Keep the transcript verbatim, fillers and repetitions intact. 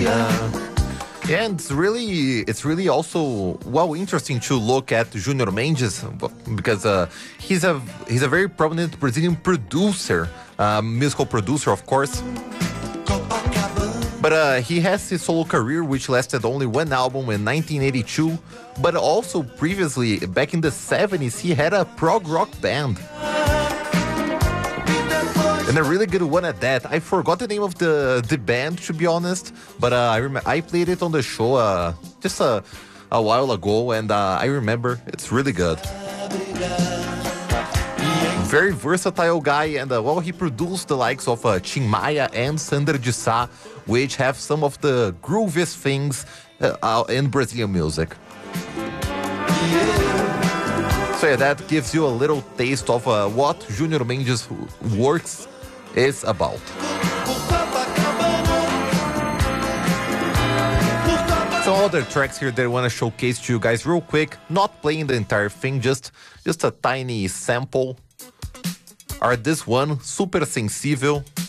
And it's really, it's really also well interesting to look at Junior Mendes because uh, he's a he's a very prominent Brazilian producer, uh, musical producer, of course. But uh, he has his solo career, which lasted only one album in nineteen eighty-two. But also previously, back in the seventies, he had a prog rock band. And a really good one at that. I forgot the name of the, the band, to be honest. But uh, I rem- I played it on the show uh, just a, a while ago. And uh, I remember it's really good. Very versatile guy. And uh, well, he produced the likes of uh, Tim Maia and Sandra de Sá, which have some of the grooviest things uh, in Brazilian music. So yeah, that gives you a little taste of uh, what Junior Mendes' works is about. Some other tracks here that I want to showcase to you guys real quick, not playing the entire thing, just, just a tiny sample, are this one, Super Sensível.